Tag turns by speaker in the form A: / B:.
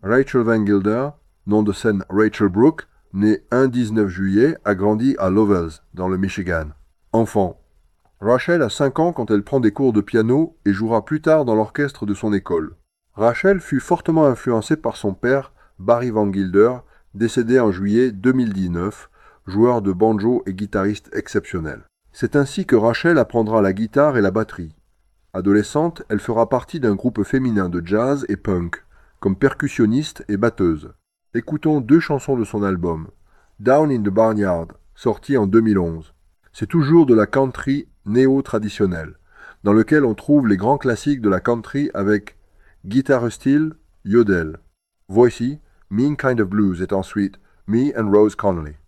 A: Rachel Van Gilder, nom de scène Rachel Brooke, née un 19 juillet, a grandi à Lowell, dans le Michigan. Enfant. Rachel a 5 ans quand elle prend des cours de piano et jouera plus tard dans l'orchestre de son école. Rachel fut fortement influencée par son père, Barry Van Gilder, décédé en juillet 2019, joueur de banjo et guitariste exceptionnel. C'est ainsi que Rachel apprendra la guitare et la batterie. Adolescente, elle fera partie d'un groupe féminin de jazz et punk, comme percussionniste et batteuse. Écoutons 2 chansons de son album, Down in the Barnyard, sorti en 2011. C'est toujours de la country néo-traditionnelle, dans lequel on trouve les grands classiques de la country avec Guitar Steel, Yodel. Voici Mean Kind of Blues et ensuite Me and Rose Connolly.